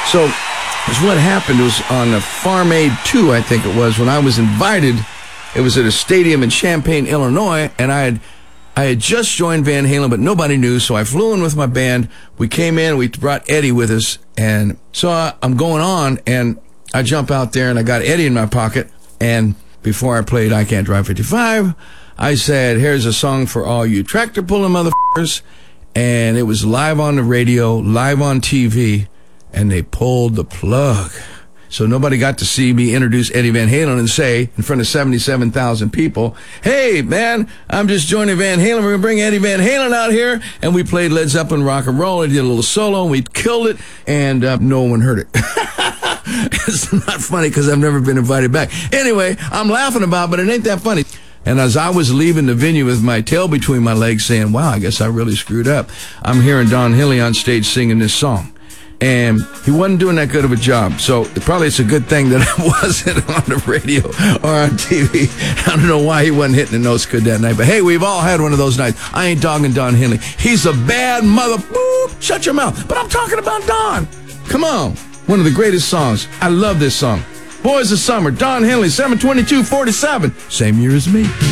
So what happened was on Farm Aid 2, I think it was, when I was invited. It was at a stadium in Champaign, Illinois, and I had just joined Van Halen, but nobody knew, so I flew in with my band. We came in, we brought Eddie with us, and so I'm going on, and I jump out there, and I got Eddie in my pocket, and before I played I Can't Drive 55, I said, here's a song for all you tractor-pulling motherfuckers, and it was live on the radio, live on TV, and they pulled the plug. So nobody got to see me introduce Eddie Van Halen and say, in front of 77,000 people, hey, man, I'm just joining Van Halen. We're going to bring Eddie Van Halen out here. And we played Led Zeppelin rock and roll. I did a little solo, and we killed it, and no one heard it. It's not funny because I've never been invited back. Anyway, I'm laughing about it, but it ain't that funny. And as I was leaving the venue with my tail between my legs saying, wow, I guess I really screwed up, I'm hearing Don Henley on stage singing this song. And he wasn't doing that good of a job. So probably it's a good thing that I wasn't on the radio or on TV. I don't know why he wasn't hitting the notes good that night. But hey, we've all had one of those nights. I ain't dogging Don Henley. He's a bad mother. Boop, shut your mouth. But I'm talking about Don. Come on. One of the greatest songs. I love this song. Boys of Summer, Don Henley, 7/22/47. Same year as me.